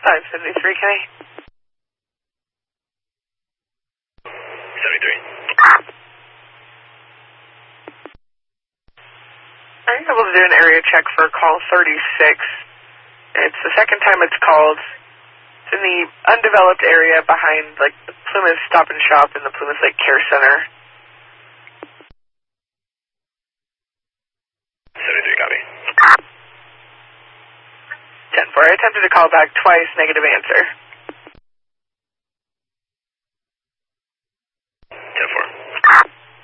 573, Kenny. 73. Are you able to do an area check for call 36? It's the second time it's called. It's in the undeveloped area behind, like, the Plymouth Stop and Shop and the Plymouth Lake Care Center. 73, copy. 10-4. I attempted to call back twice, negative answer.